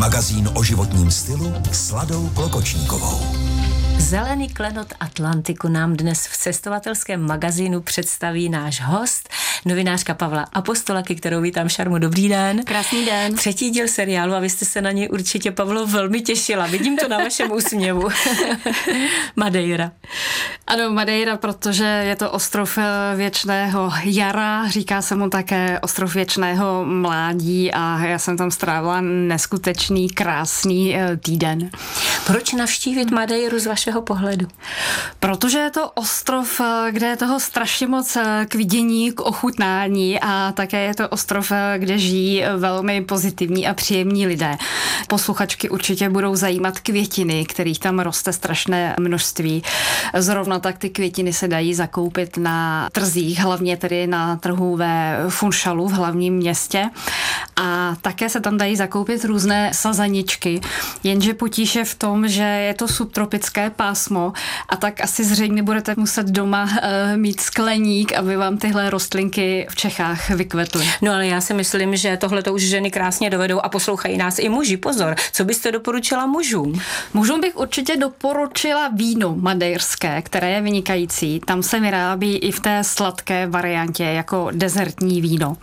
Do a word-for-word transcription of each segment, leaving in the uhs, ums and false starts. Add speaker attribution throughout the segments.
Speaker 1: Magazín o životním stylu s Ladou Klokočníkovou.
Speaker 2: Zelený klenot Atlantiku nám dnes v cestovatelském magazínu představí náš host, novinářka Pavla Apostolaky, kterou vítám. Šarmo, dobrý den.
Speaker 3: Krásný den.
Speaker 2: Třetí díl seriálu a vy jste se na něj určitě, Pavlo, velmi těšila. Vidím to na vašem úsměvu. Madeira.
Speaker 3: Ano, Madeira, protože je to ostrov věčného jara, říká se mu také ostrov věčného mládí a já jsem tam strávila neskutečný, krásný týden.
Speaker 2: Proč navštívit Madeiru z vašeho pohledu?
Speaker 3: Protože je to ostrov, kde je toho strašně moc k vidění, k ochutnání a také je to ostrov, kde žijí velmi pozitivní a příjemní lidé. Posluchačky určitě budou zajímat květiny, kterých tam roste strašné množství. Zrovna tak ty květiny se dají zakoupit na trzích, hlavně tedy na trhu ve Funchalu v hlavním městě. A také se tam dají zakoupit různé sazaničky, jenže potíž je v tom, že je to subtropické pásmo a tak asi zřejmě budete muset doma e, mít skleník, aby vám tyhle rostlinky v Čechách vykvetly.
Speaker 2: No ale já si myslím, že tohle to už ženy krásně dovedou a poslouchají nás i muži. Pozor, co byste doporučila mužům?
Speaker 3: Mužům bych určitě doporučila víno madeirské, které je vynikající. Tam se vyrábí i v té sladké variantě jako dezertní víno.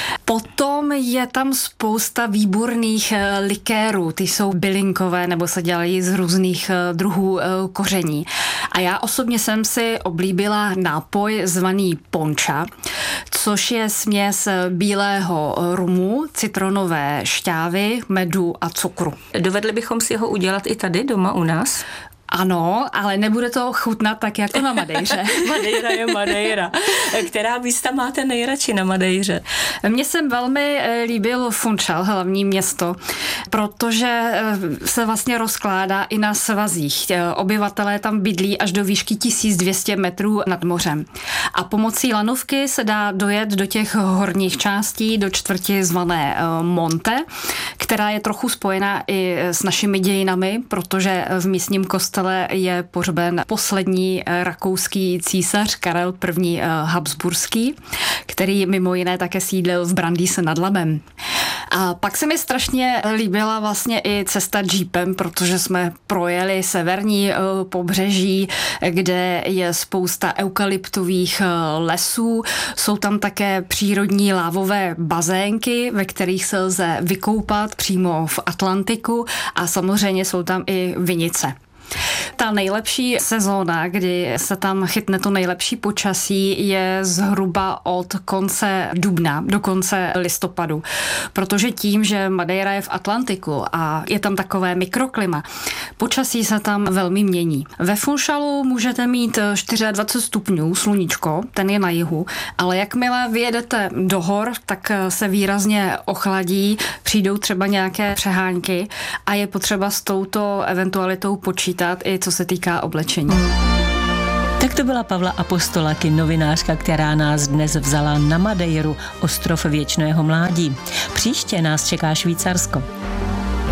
Speaker 3: Potom je tam spousta výborných likérů, ty jsou bylinkové nebo se dělají z různých druhů koření. A já osobně jsem si oblíbila nápoj zvaný poncha, což je směs bílého rumu, citronové šťávy, medu a cukru.
Speaker 2: Dovedli bychom si ho udělat i tady doma u nás?
Speaker 3: Ano, ale nebude to chutnat tak jako na Madeiře.
Speaker 2: Madeira je Madeira. Která místa máte nejradši na Madeiře?
Speaker 3: Mně se velmi líbil Funchal, hlavní město, protože se vlastně rozkládá i na svazích. Obyvatelé tam bydlí až do výšky tisíc dvě stě metrů nad mořem. A pomocí lanovky se dá dojet do těch horních částí, do čtvrti zvané Monte, která je trochu spojená i s našimi dějinami, protože v místním kostele je pohřben poslední rakouský císař Karel I. Habsburský, který mimo jiné také sídlil v Brandýse nad Labem. A pak se mi strašně líbila vlastně i cesta jeepem, protože jsme projeli severní pobřeží, kde je spousta eukalyptových lesů. Jsou tam také přírodní lávové bazénky, ve kterých se lze vykoupat přímo v Atlantiku a samozřejmě jsou tam i vinice. Ta nejlepší sezóna, kdy se tam chytne to nejlepší počasí, je zhruba od konce dubna do konce listopadu. Protože tím, že Madeira je v Atlantiku a je tam takové mikroklima, počasí se tam velmi mění. Ve Funchalu můžete mít dvacet čtyři stupňů, sluníčko, ten je na jihu, ale jakmile vyjedete do hor, tak se výrazně ochladí, přijdou třeba nějaké přehánky a je potřeba s touto eventualitou počítat i co se týká oblečení.
Speaker 2: Tak to byla Pavla Apostolaky, novinářka, která nás dnes vzala na Madeiru, ostrov věčného mládí. Příště nás čeká Švýcarsko.